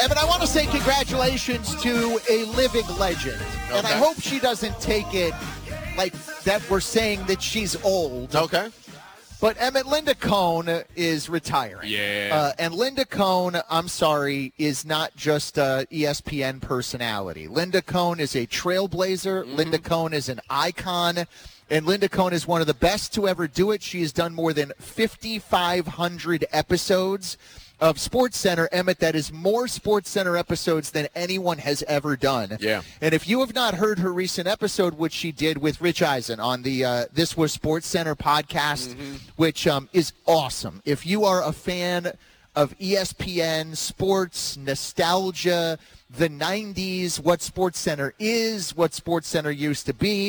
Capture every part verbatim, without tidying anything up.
Evan, I want to say congratulations to a living legend. Okay. And I hope she doesn't take it like that we're saying that she's old. Okay. But Emmett, Linda Cohn is retiring. Yeah. Uh, and Linda Cohn, I'm sorry, is not just a E S P N personality. Linda Cohn is a trailblazer. Mm-hmm. Linda Cohn is an icon. And Linda Cohn is one of the best to ever do it. She has done more than fifty-five hundred episodes of SportsCenter. Emmett, that is more SportsCenter episodes than anyone has ever done. Yeah. And if you have not heard her recent episode, which she did with Rich Eisen on the uh, This Was SportsCenter podcast, mm-hmm. which um, is awesome. If you are a fan of E S P N, sports, nostalgia, the nineties, what SportsCenter is, what SportsCenter used to be,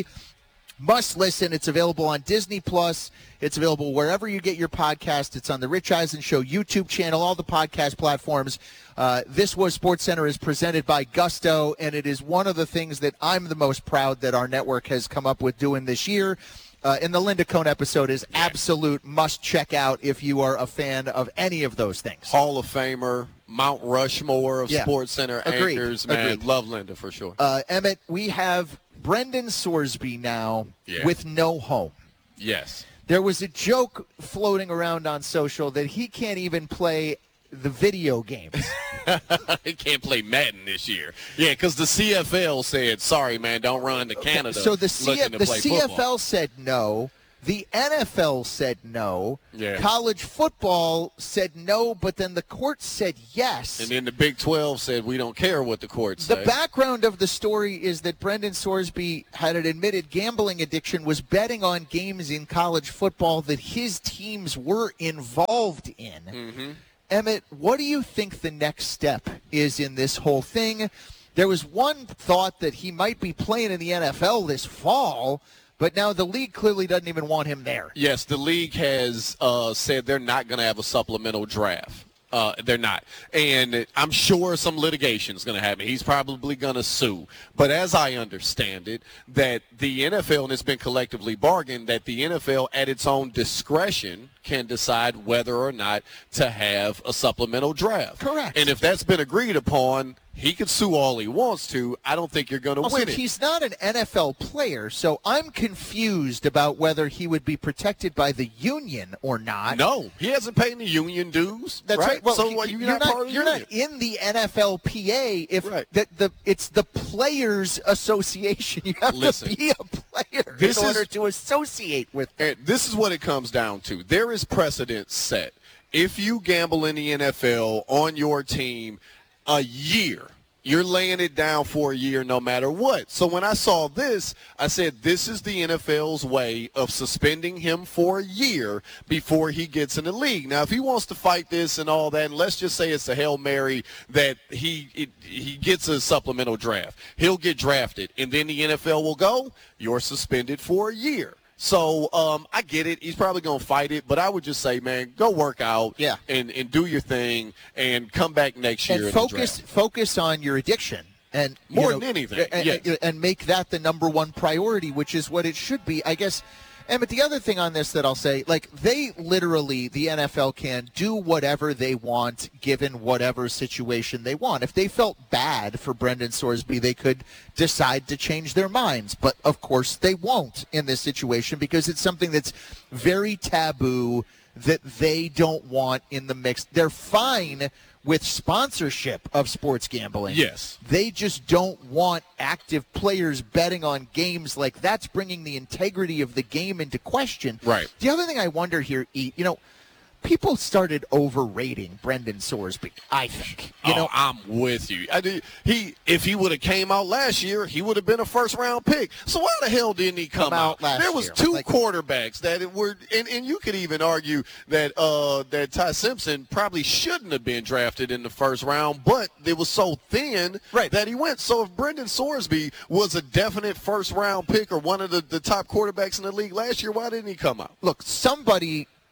must listen. It's available on Disney Plus. It's available wherever you get your podcast. It's on the Rich Eisen Show YouTube channel, all the podcast platforms. Uh, this Was SportsCenter is presented by Gusto, and it is one of the things that I'm the most proud that our network has come up with doing this year. Uh, and the Linda Cohn episode is absolute must check out if you are a fan of any of those things. Hall of Famer, Mount Rushmore of yeah. SportsCenter Agreed. anchors, man. Agreed. Love Linda for sure. Uh, Emmett, we have Brendan Sorsby now yeah. with no home. Yes. There was a joke floating around on social that he can't even play the video games. He can't play Madden this year. Yeah, because the C F L said, sorry, man, don't run to Canada. So the, C- looking to the play C F L football. said no. The N F L said no. Yeah. College football said no, but then the court said yes. And then the Big twelve said, we don't care what the courts The say. background of the story is that Brendan Sorsby had an admitted gambling addiction, was betting on games in college football that his teams were involved in. Mm-hmm. Emmett, what do you think the next step is in this whole thing? There was one thought that he might be playing in the N F L this fall, but now the league clearly doesn't even want him there. Yes, the league has uh, said they're not going to have a supplemental draft. Uh, they're not. And I'm sure some litigation is going to happen. He's probably going to sue. But as I understand it, that the N F L, and it's been collectively bargained, that the N F L at its own discretion can decide whether or not to have a supplemental draft. Correct. And if that's been agreed upon, he can sue all he wants to. I don't think you're going to also, win it. He's not an N F L player, so I'm confused about whether he would be protected by the union or not. No, he hasn't paid the union dues. That's right. right. Well, so he- what, you're, you're, not, not, part of the you're union. not in the N F L P A if Right. the, the it's the Players Association. You have Listen, to be a player this in order is- to associate with them. And this is what it comes down to. There is precedent set. If you gamble in the N F L on your team a year, you're laying it down for a year no matter what. So when I saw this, I said, this is the N F L's way of suspending him for a year before he gets in the league. Now, if he wants to fight this and all that, and let's just say it's a Hail Mary that he it, he gets a supplemental draft, he'll get drafted, and then the N F L will go, you're suspended for a year. So um, I get it. He's probably going to fight it, but I would just say, man, go work out yeah. and, and do your thing and come back next year. And in focus the draft. focus on your addiction. And More you know, than anything, and, yes. and make that the number one priority, which is what it should be. I guess, Emmett, the other thing on this that I'll say, like, they literally, the N F L can do whatever they want given whatever situation they want. If they felt bad for Brendan Sorsby, they could decide to change their minds. But, of course, they won't in this situation because it's something that's very taboo that they don't want in the mix. They're fine with sponsorship of sports gambling. Yes. They just don't want active players betting on games like that's bringing the integrity of the game into question. Right. The other thing I wonder here, E, you know, people started overrating Brendan Sorsby, I think. You oh, know, I'm with you. I did, he, if he would have came out last year, he would have been a first-round pick. So why the hell didn't he come, Come out last There was year. two Like- quarterbacks that it were, and, and you could even argue that uh, that Ty Simpson probably shouldn't have been drafted in the first round, but it was so thin Right. that he went. So if Brendan Sorsby was a definite first-round pick or one of the, the top quarterbacks in the league last year, why didn't he come out? look, somebody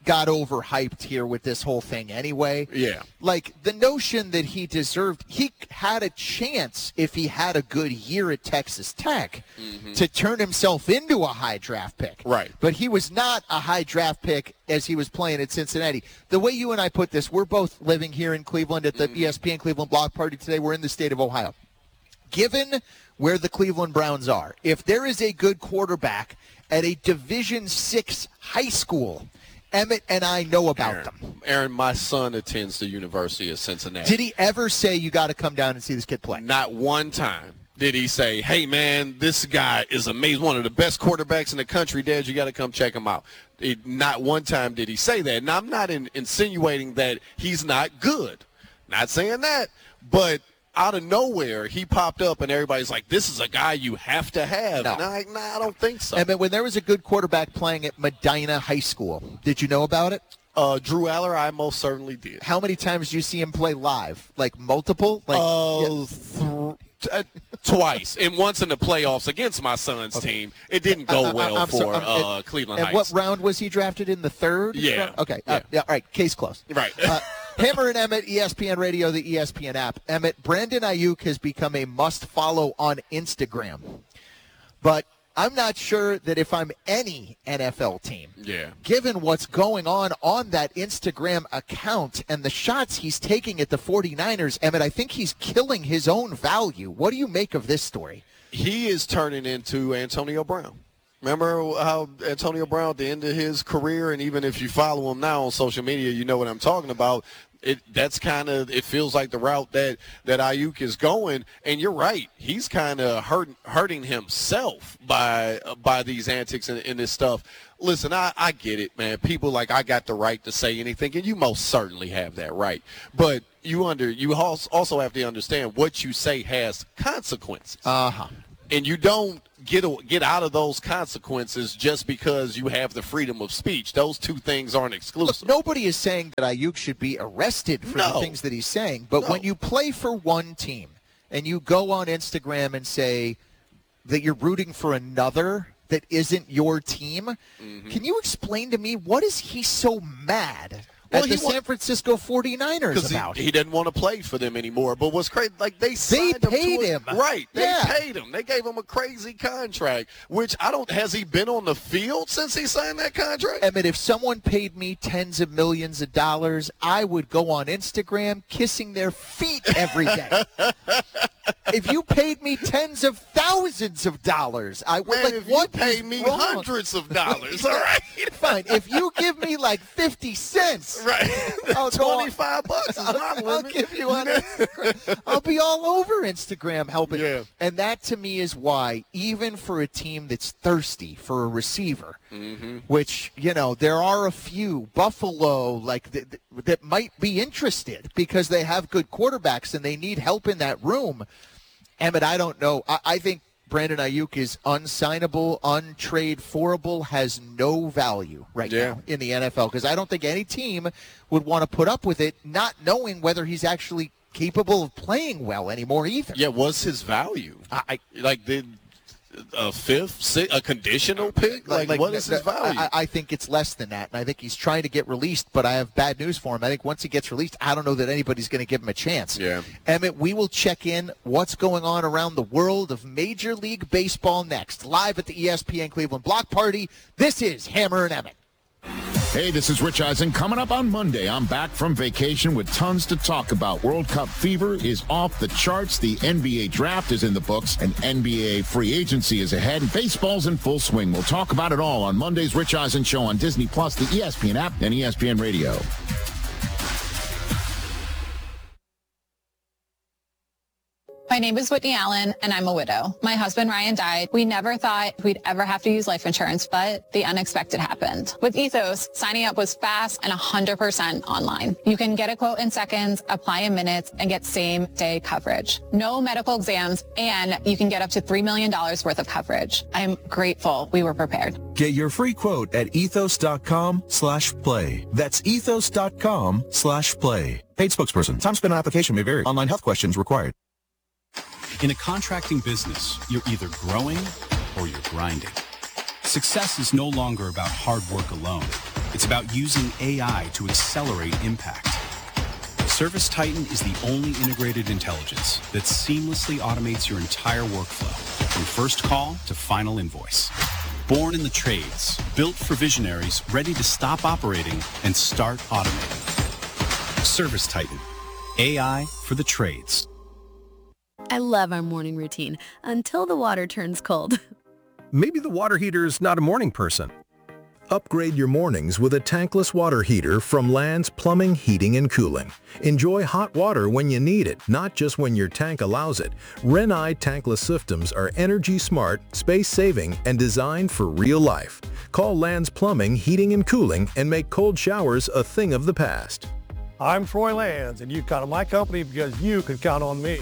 got overhyped here with this whole thing anyway. Yeah. Like, the notion that he deserved, he had a chance if he had a good year at Texas Tech mm-hmm. to turn himself into a high draft pick. Right. But he was not a high draft pick as he was playing at Cincinnati. The way you and I put this, we're both living here in Cleveland at the mm-hmm. E S P N Cleveland Block Party today. We're in the state of Ohio. Given where the Cleveland Browns are, if there is a good quarterback at a Division six high school, Emmett and I know about Aaron, them. Aaron, my son attends the University of Cincinnati. Did he ever say, you got to come down and see this kid play? Not one time did he say, hey, man, this guy is amazing, one of the best quarterbacks in the country, Dad, you got to come check him out. It, not one time did he say that. Now, I'm not in, insinuating that he's not good. Not saying that, but out of nowhere, he popped up, and everybody's like, this is a guy you have to have. No. And I'm like, nah, I don't think so. I mean, when there was a good quarterback playing at Medina High School, did you know about it? Uh, Drew Aller, I most certainly did. How many times did you see him play live? Like multiple? Like uh, yeah. th- t- uh, twice, and once in the playoffs against my son's okay. team. It didn't go uh, well I'm for so, uh, at, Cleveland at Heights. What round was he drafted in? The third? Yeah. Okay. Yeah. Uh, yeah. All right. Case closed. Right. uh, Hammer and Emmett, E S P N Radio, the E S P N app. Emmett, Brandon Ayuk has become a must-follow on Instagram. But I'm not sure that if I'm any N F L team, yeah. given what's going on on that Instagram account and the shots he's taking at the 49ers, Emmett, I think he's killing his own value. What do you make of this story? He is turning into Antonio Brown. Remember how Antonio Brown at the end of his career, and even if you follow him now on social media, you know what I'm talking about. It that's kind of it feels like the route that that Ayuk is going, and you're right. He's kind of hurting hurting himself by by these antics and, and this stuff. Listen, I, I get it, man. People like I got the right to say anything, and you most certainly have that right. But you under you also have to understand what you say has consequences. Uh huh. And you don't get get out of those consequences just because you have the freedom of speech. Those two things aren't exclusive. Look, nobody is saying that Ayuk should be arrested for no. the things that he's saying. But no. when you play for one team and you go on Instagram and say that you're rooting for another that isn't your team, mm-hmm. can you explain to me what is he so mad well, at the San Francisco 49ers about? He, he didn't want to play for them anymore. But what's crazy, like they signed they paid him. him. A, right. They yeah. paid him. They gave him a crazy contract, which I don't, has he been on the field since he signed that contract? I mean, if someone paid me tens of millions of dollars, I would go on Instagram kissing their feet every day. If you paid me tens of thousands of dollars, I would. Man, like, if what you pay me wrong? hundreds of dollars, all right? Fine. If you give me like fifty cents, right? I'll twenty-five bucks is my I'll, I'll give you on Instagram. I'll be all over Instagram helping. Yeah. And that to me is why, even for a team that's thirsty for a receiver, mm-hmm. which, you know, there are a few, Buffalo, like th- th- that might be interested because they have good quarterbacks and they need help in that room. Emmett, I don't know. I, I think Brandon Ayuk is unsignable, untrade-forable, has no value right yeah. now in the N F L because I don't think any team would want to put up with it, not knowing whether he's actually capable of playing well anymore either. Yeah, what's his value? I, I like did a fifth, six, a conditional pick? Like, like what is his value? I, I think it's less than that, and I think he's trying to get released, but I have bad news for him. I think once he gets released, I don't know that anybody's going to give him a chance. Yeah. Emmett, we will check in what's going on around the world of Major League Baseball next, live at the E S P N Cleveland Block Party. This is Hammer and Emmett. Hey, this is Rich Eisen. Coming up on Monday, I'm back from vacation with tons to talk about. World Cup fever is off the charts. The N B A draft is in the books, and N B A free agency is ahead. Baseball's in full swing. We'll talk about it all on Monday's Rich Eisen Show on Disney Plus, the E S P N app, and E S P N Radio. My name is Whitney Allen, and I'm a widow. My husband, Ryan, died. We never thought we'd ever have to use life insurance, but the unexpected happened. With Ethos, signing up was fast and one hundred percent online. You can get a quote in seconds, apply in minutes, and get same-day coverage. No medical exams, and you can get up to three million dollars worth of coverage. I'm grateful we were prepared. Get your free quote at ethos.com slash play. That's ethos.com slash play. Paid spokesperson. Time spent on application may vary. Online health questions required. In a contracting business, you're either growing or you're grinding. Success is no longer about hard work alone. It's about using A I to accelerate impact. Service Titan is the only integrated intelligence that seamlessly automates your entire workflow, from first call to final invoice. Born in the trades, built for visionaries ready to stop operating and start automating. Service Titan, A I for the trades. I love our morning routine until the water turns cold. Maybe the water heater's not a morning person. Upgrade your mornings with a tankless water heater from Land's Plumbing, Heating, and Cooling. Enjoy hot water when you need it, not just when your tank allows it. Renai tankless systems are energy smart, space-saving, and designed for real life. Call Land's Plumbing, Heating, and Cooling and make cold showers a thing of the past. I'm Troy Lands, and you count on my company because you can count on me.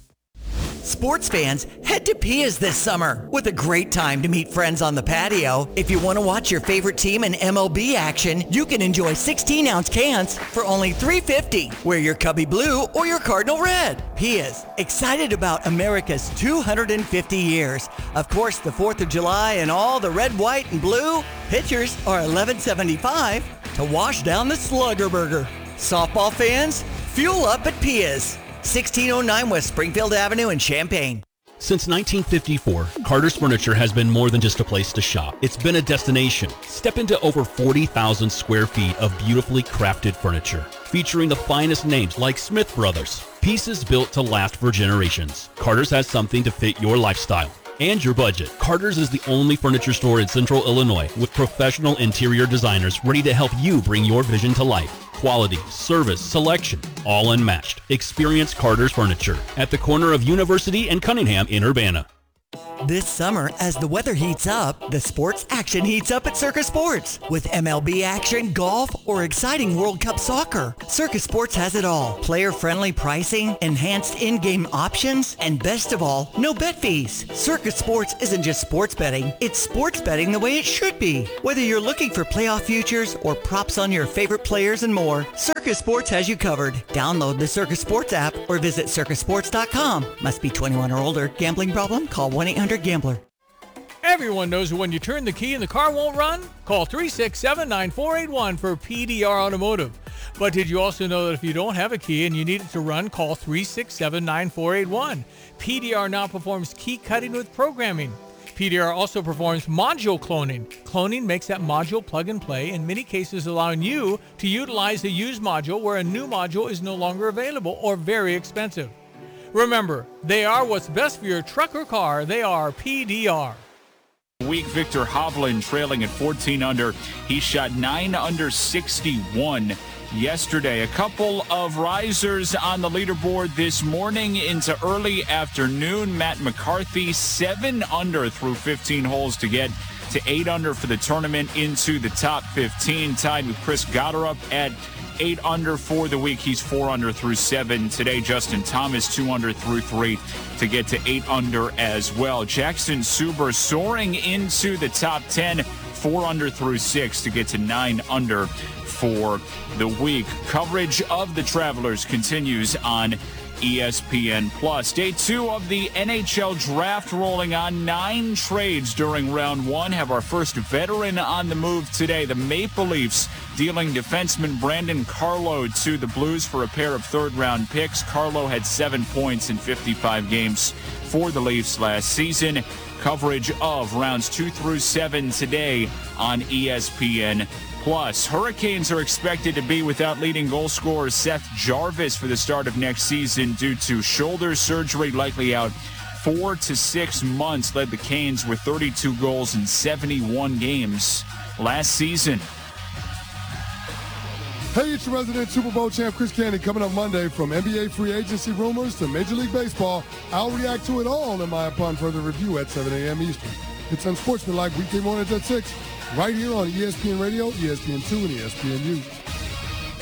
Sports fans, head to Pia's this summer with a great time to meet friends on the patio. If you want to watch your favorite team in M L B action, you can enjoy sixteen ounce cans for only three fifty. Wear your Cubby Blue or your Cardinal Red. Pia's, excited about America's two hundred fifty years. Of course, the fourth of July and all the red, white, and blue. Pitchers are eleven seventy-five to wash down the Slugger Burger. Softball fans, fuel up at Pia's. sixteen oh nine West Springfield Avenue in Champaign. Since nineteen fifty-four, Carter's Furniture has been more than just a place to shop. It's been a destination. Step into over forty thousand square feet of beautifully crafted furniture, featuring the finest names like Smith Brothers. Pieces built to last for generations. Carter's has something to fit your lifestyle and your budget. Carter's is the only furniture store in Central Illinois with professional interior designers ready to help you bring your vision to life. Quality, service, selection, all unmatched. Experience Carter's Furniture at the corner of University and Cunningham in Urbana. This summer, as the weather heats up, the sports action heats up at Circus Sports. With M L B action, golf, or exciting World Cup soccer, Circus Sports has it all. Player-friendly pricing, enhanced in-game options, and best of all, no bet fees. Circus Sports isn't just sports betting, it's sports betting the way it should be. Whether you're looking for playoff futures or props on your favorite players and more, Circus Sports has you covered. Download the Circus Sports app or visit circus sports dot com. Must be twenty-one or older. Gambling problem? Call one eight hundred gambler. Everyone knows that when you turn the key and the car won't run, call three six seven, nine four eight one for P D R Automotive. But did you also know that if you don't have a key and you need it to run, call three six seven, nine four eight one. P D R now performs key cutting with programming. P D R also performs module cloning. Cloning makes that module plug and play, in many cases allowing you to utilize a used module where a new module is no longer available or very expensive. Remember, they are what's best for your truck or car. They are P D R. Week, Victor Hovland trailing at fourteen under. He shot nine under sixty-one yesterday. A couple of risers on the leaderboard this morning into early afternoon. Matt McCarthy, seven under through fifteen holes to get to eight under for the tournament into the top fifteen. Tied with Chris Gotterup at eight under for the week. He's four under through seven today. Justin Thomas, two under through three to get to eight under as well. Jackson Suber soaring into the top ten, four under through six to get to nine under for the week. Coverage of the Travelers continues on E S P N Plus. Day two of the N H L draft rolling on. Nine trades during round one. Have our first veteran on the move today. The Maple Leafs dealing defenseman Brandon Carlo to the Blues for a pair of third-round picks. Carlo had seven points in fifty-five games for the Leafs last season. Coverage of rounds two through seven today on E S P N Plus. Hurricanes are expected to be without leading goal scorer Seth Jarvis for the start of next season due to shoulder surgery, likely out four to six months. Led the Canes with thirty-two goals in seventy-one games last season. Hey, it's your resident Super Bowl champ Chris Candy coming up Monday. From N B A free agency rumors to Major League Baseball, I'll react to it all in my upon further review at seven a.m. Eastern. It's Unsportsmanlike weekday mornings at six, right here on E S P N Radio, E S P N two, and E S P N U.